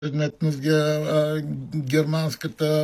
предметност германската,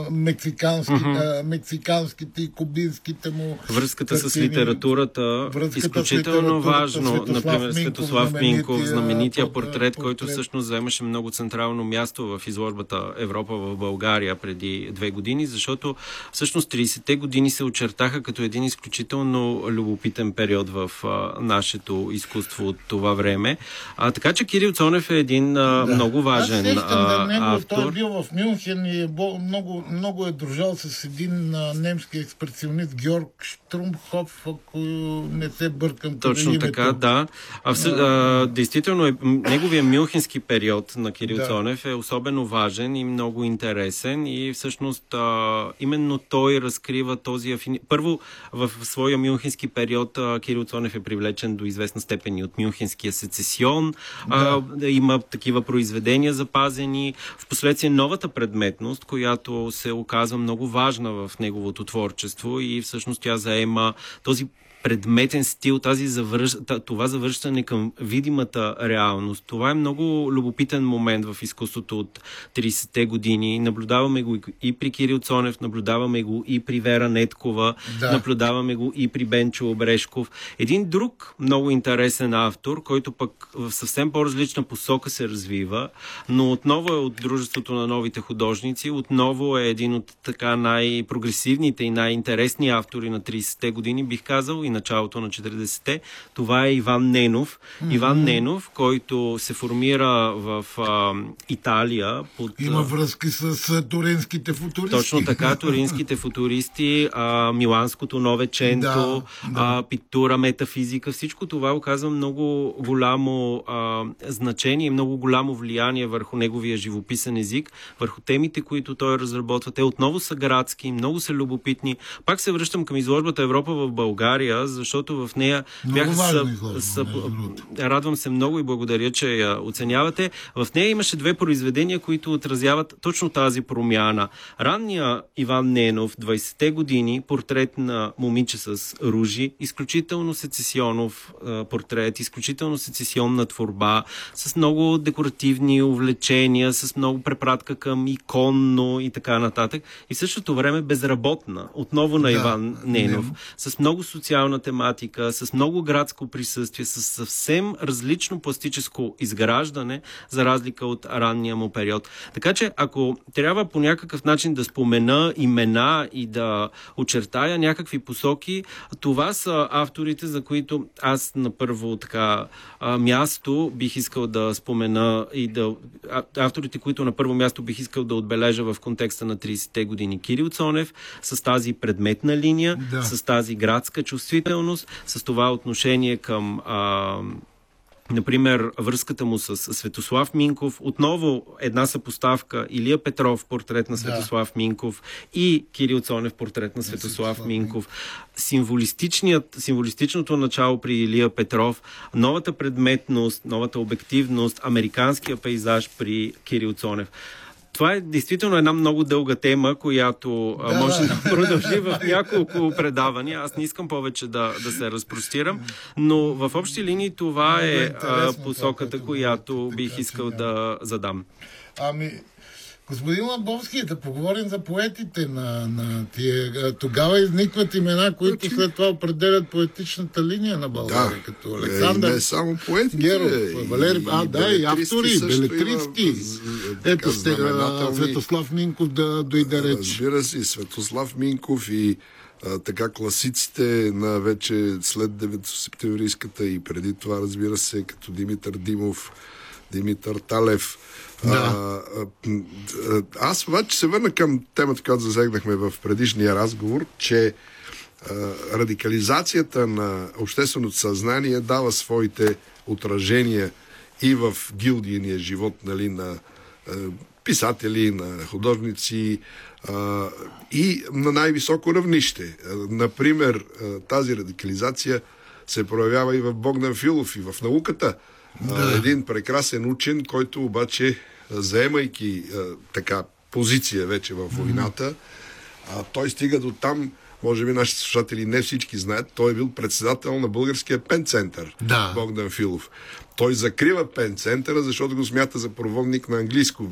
мексиканските и кубинските му връзката с литературата, изключително важно. Например, Светослав Минков, знаменития портрет, който всъщност заемаше много централно място в изложбата Европа в България преди 2 години, защото всъщност 30-те години се очертаха като един изключително любопитен период в нашето изкуство от това време. Така че Кирил Цонев е един много важен автор. Той е бил в Мюнхен и много е дружал с един немски експресионист Георг Штрумхоф, ако не се бъркам. Точно така, да. Действително неговия мюнхенски период на Кирил Цонев е особено важен и много интересен и всъщност именно той разкрива този Първо, в своя мюнхенски период Кирил Цонев е привлечен до известна степен и от мюнхенския сецесион. Има такива произведения запазени. Впоследствие новата предметност, която се оказва много важна в неговото творчество и всъщност тя заема този предметен стил, това завръщане към видимата реалност. Това е много любопитен момент в изкуството от 30-те години. Наблюдаваме го и при Кирил Цонев, наблюдаваме го и при Вера Неткова, наблюдаваме го и при Бенчо Обрешков. Един друг много интересен автор, който пък в съвсем по-различна посока се развива, но отново е от дружеството на новите художници, отново е един от така най-прогресивните и най-интересни автори на 30-те години, бих казал, и началото на 40-те. Това е Иван Ненов. Иван Ненов, който се формира в Италия. Има връзки с туринските футуристи. Точно така, туринските футуристи, миланското Новеченто, пиктура, метафизика. Всичко това оказва много голямо значение и много голямо влияние върху неговия живописен език, върху темите, които той разработва. Те отново са градски, много са любопитни. Пак се връщам към изложбата Европа в България, защото в нея радвам се много и благодаря, че я оценявате. В нея имаше 2 произведения, които отразяват точно тази промяна. Ранния Иван Ненов, 20-те години, портрет на момиче с ружи, изключително сецесионов портрет, изключително сецесионна творба, с много декоративни увлечения, с много препратка към иконно и така нататък. И в същото време безработна, отново на Иван Ненов, с много социална тематика, с много градско присъствие, с съвсем различно пластическо изграждане, за разлика от ранния му период. Така че, ако трябва по някакъв начин да спомена имена и да очертая някакви посоки, това са авторите, за които аз на първо място бих искал да спомена и авторите, които на първо място бих искал да отбележа в контекста на 30-те години. Кирил Цонев с тази предметна линия, с тази градска чувствителност, с това отношение към например, връзката му с Светослав Минков. Отново една съпоставка. Илия Петров, портрет на Светослав Минков, и Кирил Цонев, портрет на Светослав Минков. Символистичното начало при Илия Петров, новата предметност, новата обективност, американския пейзаж при Кирил Цонев. Това е действително една много дълга тема, която може да продължи в няколко предавания. Аз не искам повече да се разпростирам, но в общи линии това е посоката, която бих искал да задам. Господин Ламбовски, да поговорим за поетите на тия. Тогава изникват имена, които след това определят поетичната линия на България, като Александър. Не само поетите. Геров, Валери, и автори, белетристи. Ето Светослав Минков да дойде реч. Разбира се, Светослав Минков и така класиците на вече след 9-септемврийската и преди това, разбира се, като Димитър Димов, Димитър Талев. Аз обаче се върна към темата, която засегнахме в предишния разговор, че радикализацията на общественото съзнание дава своите отражения и в гилдийния живот, нали, на писатели, на художници и на най-високо равнище. Например, тази радикализация се проявява и в Богдан Филов, и в науката. Един прекрасен учен, който обаче, заемайки така позиция вече в войната, той стига до там, може би нашите слушатели не всички знаят, той е бил председател на Българския пен-център, Богдан Филов. Той закрива пен-центъра, защото го смята за проводник на английско